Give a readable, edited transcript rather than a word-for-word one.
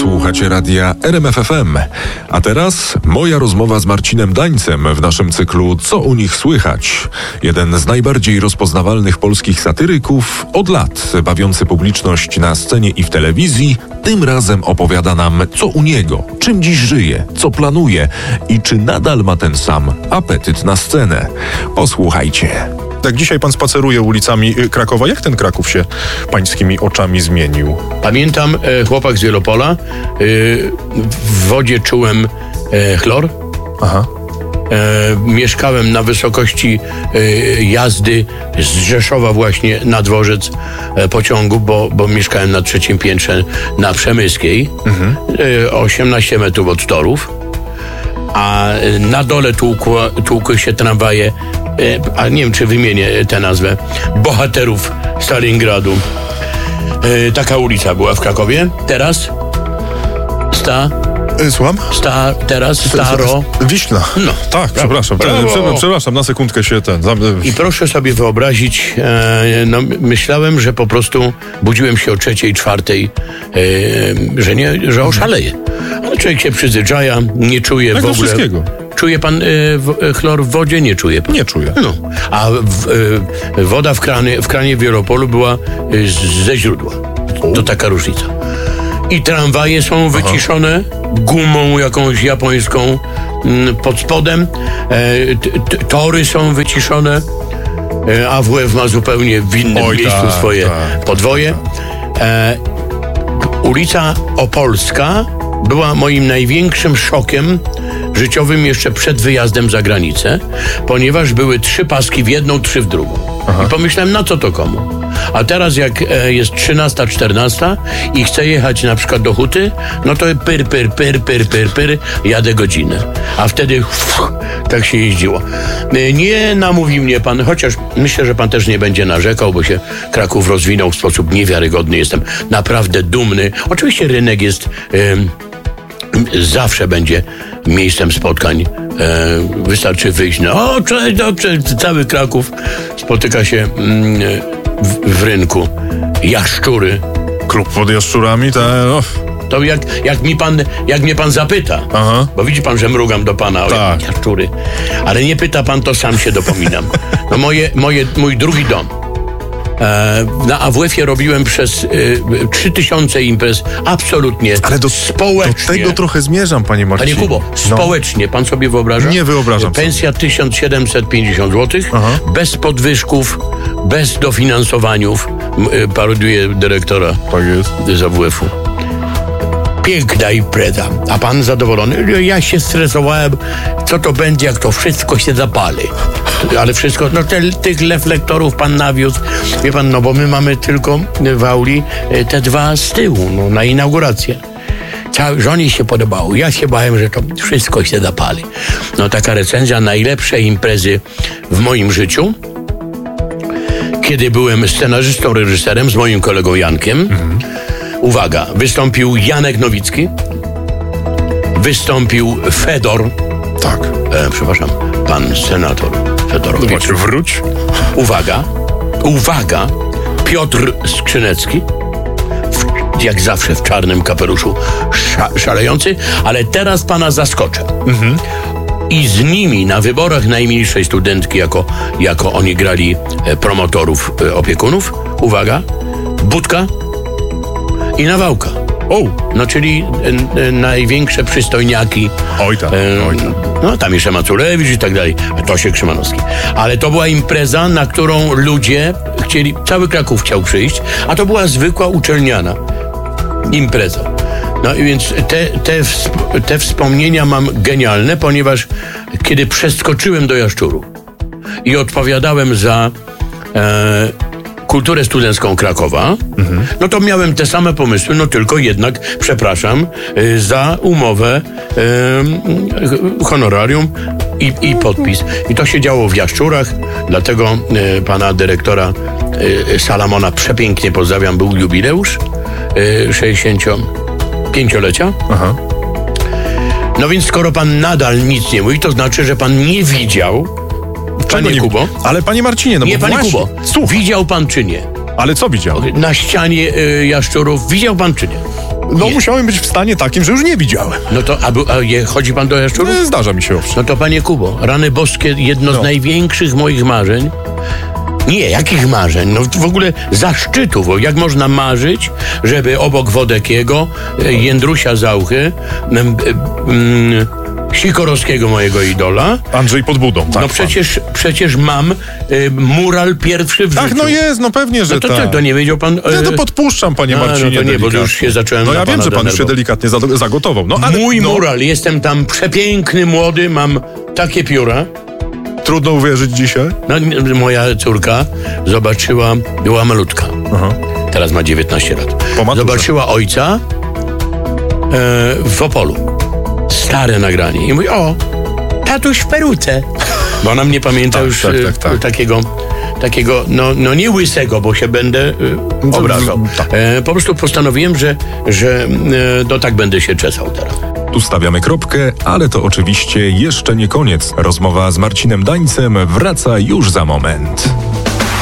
Słuchacie radia RMF FM. A teraz moja rozmowa z Marcinem Dańcem w naszym cyklu Co u nich słychać? Jeden z najbardziej rozpoznawalnych polskich satyryków, od lat bawiący publiczność na scenie i w telewizji, tym razem opowiada nam, co u niego, czym dziś żyje, co planuje i czy nadal ma ten sam apetyt na scenę. Posłuchajcie. Tak, dzisiaj pan spaceruje ulicami Krakowa. Jak ten Kraków się pańskimi oczami zmienił? Pamiętam, chłopak z Wielopola, w wodzie czułem chlor. Aha. Mieszkałem na wysokości jazdy z Rzeszowa właśnie na dworzec pociągu, bo mieszkałem na 3. piętrze na Przemyskiej, 18 metrów od torów, a na dole tłukły się tramwaje, a nie wiem, czy wymienię tę nazwę, bohaterów Stalingradu. Taka ulica była w Krakowie. Teraz Słucham? Staro. Wiśla. No. Tak, przepraszam. Przepraszam, na sekundkę się I proszę sobie wyobrazić, myślałem, że po prostu budziłem się o 3:00, 4:00, że oszaleję. Ale człowiek się przyzwyczaja, nie czuje tak w ogóle. wszystkiego. Czuje pan chlor w wodzie? Nie czuje pan. Nie czuję. No. A woda w kranie w Wielopolu była ze źródła. To taka różnica. I tramwaje są wyciszone gumą jakąś japońską pod spodem. Tory są wyciszone. AWF ma zupełnie w innym miejscu swoje podwoje. Ulica Opolska była moim największym szokiem życiowym jeszcze przed wyjazdem za granicę, ponieważ były 3 paski w jedną, 3 w drugą. Aha. I pomyślałem, na co to komu? A teraz jak jest 13, 14 i chcę jechać na przykład do Huty, no to pyr, jadę godzinę. A wtedy tak się jeździło. Nie namówi mnie pan, chociaż myślę, że pan też nie będzie narzekał, bo się Kraków rozwinął w sposób niewiarygodny. Jestem naprawdę dumny. Oczywiście rynek jest... zawsze będzie miejscem spotkań. Wystarczy wyjść cześć, cały Kraków spotyka się w rynku. Jaszczury. Klub pod Jaszczurami, To jak mnie pan zapyta, bo widzi pan, że mrugam do pana o jaszczury, ale nie pyta pan, to sam się dopominam. No mój drugi dom. Na AWF-ie robiłem przez 3000 imprez absolutnie społecznie. Do tego trochę zmierzam, panie Marcinie. Panie Kubo, społecznie, pan sobie wyobraża? Nie wyobrażam Pensja sobie. 1750 zł, bez podwyżków, bez dofinansowaniów. Parodiuję dyrektora z AWF-u. Piękna impreza. A pan zadowolony? Ja się stresowałem, co to będzie, jak to wszystko się zapali. Ale wszystko, tych reflektorów pan nawiózł. Wie pan, bo my mamy tylko w auli te 2 z tyłu, na inaugurację. Żonie się podobało. Ja się bałem, że to wszystko się zapali. Taka recenzja najlepszej imprezy w moim życiu. Kiedy byłem scenarzystą, reżyserem z moim kolegą Jankiem. Uwaga, wystąpił Janek Nowicki, wystąpił Fedor. Tak. Przepraszam, pan senator Fedorowicz. Wróć. Uwaga, Piotr Skrzynecki, jak zawsze w czarnym kapeluszu, szalejący, ale teraz pana zaskoczę. I z nimi na wyborach najmilszej studentki, jako oni grali promotorów, opiekunów, uwaga, Budka i Nawałka. Czyli największe przystojniaki. Tam jeszcze Maculewicz i tak dalej. Tosiek Szymanowski. Ale to była impreza, na którą ludzie chcieli, cały Kraków chciał przyjść, a to była zwykła uczelniana impreza. I więc te wspomnienia mam genialne, ponieważ kiedy przeskoczyłem do Jaszczurów i odpowiadałem za kulturę studencką Krakowa, to miałem te same pomysły, tylko jednak, przepraszam, za umowę honorarium i podpis. I to się działo w Jaszczurach, dlatego pana dyrektora Salamona przepięknie pozdrawiam, był jubileusz 65-lecia. Więc skoro pan nadal nic nie mówi, to znaczy, że pan nie widział. Panie Kubo? Ale panie Marcinie, nie, panie Kubo, widział pan czy nie? Ale co widział? Na ścianie Jaszczurów widział pan czy nie? No Nie. musiałem być w stanie takim, że już nie widziałem. No to, chodzi pan do jaszczurów? Zdarza mi się owszem. No to panie Kubo, rany boskie, jedno z największych moich marzeń. Nie, jakich marzeń? No w ogóle zaszczytów. Jak można marzyć, żeby obok Wodekiego, Jędrusia Zauchy, Sikorowskiego, mojego idola. Andrzej pod budą. Tak, No przecież mam mural pierwszy w tak, życiu. no jest, no pewnie, że No to, tak. to nie wiedział pan? Ja to podpuszczam, panie Marcinie. No to nie, bo delikatnie. już się zacząłem No na ja wiem, pana że pan już się denerwować. delikatnie zagotował. No, ale, Mój mural, jestem tam przepiękny, młody, mam takie Trudno uwierzyć dzisiaj. No, moja córka zobaczyła, była malutka. Aha. Teraz ma 19 lat. Po maturze. Zobaczyła ojca w Opolu. Stare nagranie. I mówi, o, tatuś w peruce. Bo ona mnie pamięta Tak, już tak. takiego, no nie łysego, bo się będę obrażał. Tak. Po prostu postanowiłem, że tak będę się czesał teraz. Tu stawiamy kropkę, ale to oczywiście jeszcze nie koniec. Rozmowa z Marcinem Dańcem wraca już za moment.